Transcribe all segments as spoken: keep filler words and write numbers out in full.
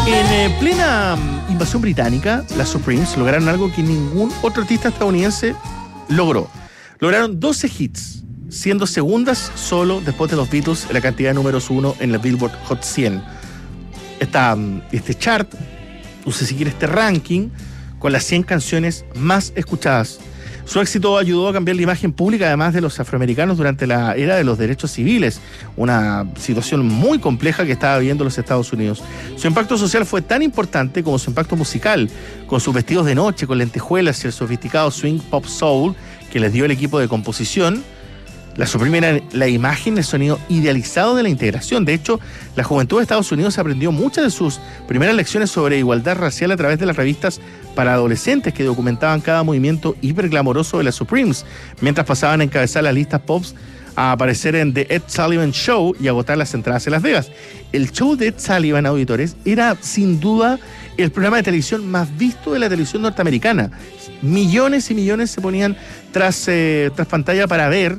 En eh, plena um, invasión británica, las Supremes lograron algo que ningún otro artista estadounidense logró. Lograron doce hits, siendo segundas solo después de los Beatles en la cantidad de números uno en la Billboard Hot cien. Esta, um, este chart, o si quiere este ranking, con las cien canciones más escuchadas. Su éxito ayudó a cambiar la imagen pública, además de los afroamericanos, durante la era de los derechos civiles, una situación muy compleja que estaba viviendo los Estados Unidos. Su impacto social fue tan importante como su impacto musical, con sus vestidos de noche, con lentejuelas y el sofisticado swing pop soul que les dio el equipo de composición. La Supreme era la imagen, el sonido idealizado de la integración. De hecho, la juventud de Estados Unidos aprendió muchas de sus primeras lecciones sobre igualdad racial a través de las revistas para adolescentes que documentaban cada movimiento hiperglamoroso de las Supremes, mientras pasaban a encabezar las listas pops, a aparecer en The Ed Sullivan Show y agotar las entradas en Las Vegas. El show de Ed Sullivan, auditores, era sin duda el programa de televisión más visto de la televisión norteamericana. Millones y millones se ponían tras, eh, tras pantalla para ver,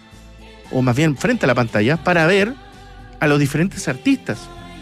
o más bien frente a la pantalla, para ver a los diferentes artistas.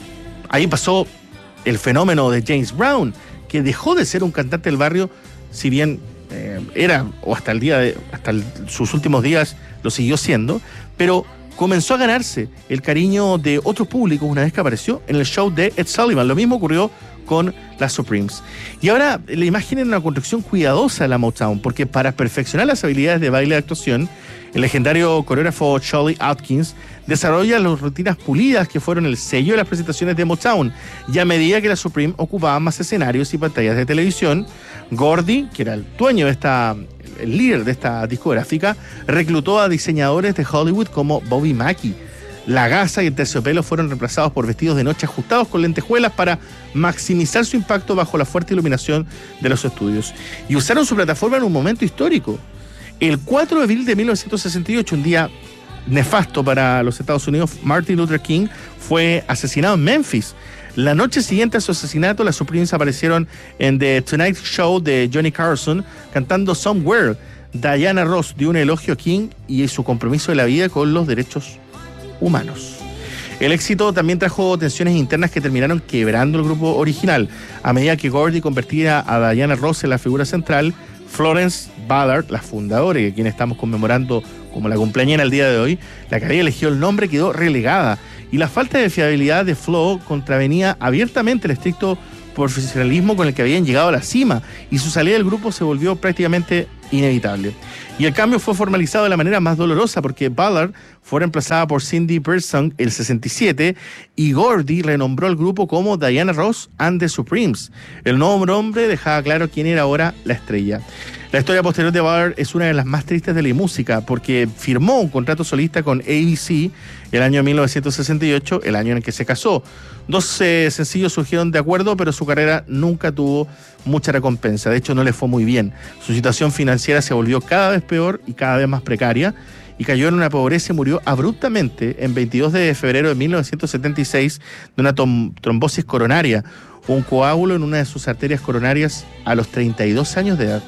Ahí pasó el fenómeno de James Brown, que dejó de ser un cantante del barrio, si bien eh, era, o hasta el día de, hasta el, sus últimos días lo siguió siendo, pero comenzó a ganarse el cariño de otros públicos una vez que apareció en el show de Ed Sullivan. Lo mismo ocurrió con las Supremes. Y ahora la imagen era una construcción cuidadosa de la Motown, porque para perfeccionar las habilidades de baile y actuación, el legendario coreógrafo Charlie Atkins desarrolla las rutinas pulidas que fueron el sello de las presentaciones de Motown. Y a medida que las Supreme ocupaban más escenarios y pantallas de televisión, Gordy, que era el dueño de esta, el líder de esta discográfica, reclutó a diseñadores de Hollywood como Bobby Mackey. La gasa y el terciopelo fueron reemplazados por vestidos de noche ajustados con lentejuelas para maximizar su impacto bajo la fuerte iluminación de los estudios. Y usaron su plataforma en un momento histórico. El cuatro de abril de mil novecientos sesenta y ocho, un día nefasto para los Estados Unidos, Martin Luther King fue asesinado en Memphis. La noche siguiente a su asesinato, las Supremes aparecieron en The Tonight Show de Johnny Carson cantando Somewhere. Diana Ross dio un elogio a King y su compromiso de la vida con los derechos humanos. El éxito también trajo tensiones internas que terminaron quebrando el grupo original. A medida que Gordy convertía a Diana Ross en la figura central, Florence Ballard, la fundadora y a quien estamos conmemorando como la cumpleañera el día de hoy, la que había elegido el nombre, quedó relegada. Y la falta de fiabilidad de Flo contravenía abiertamente el estricto profesionalismo con el que habían llegado a la cima, y su salida del grupo se volvió prácticamente inevitable. Y el cambio fue formalizado de la manera más dolorosa, porque Ballard fue reemplazada por Cindy Birdsong el sesenta y siete y Gordy renombró al grupo como Diana Ross and the Supremes. El nuevo nombre dejaba claro quién era ahora la estrella. La historia posterior de Ballard es una de las más tristes de la música, porque firmó un contrato solista con A B C el año mil novecientos sesenta y ocho, el año en el que se casó. Dos eh, sencillos surgieron de acuerdo, pero su carrera nunca tuvo mucha recompensa. De hecho, no le fue muy bien. Su situación financiera se volvió cada vez peor y cada vez más precaria, y cayó en una pobreza y murió abruptamente en veintidós de febrero de mil novecientos setenta y seis de una tom- trombosis coronaria, un coágulo en una de sus arterias coronarias a los treinta y dos años de edad.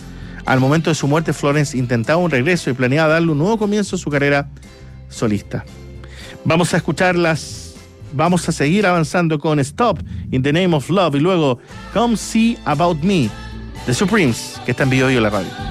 Al momento de su muerte, Florence intentaba un regreso y planeaba darle un nuevo comienzo a su carrera solista. Vamos a escucharlas, vamos a seguir avanzando con Stop in the Name of Love y luego Come See About Me, The Supremes, que está en vivo y en la radio.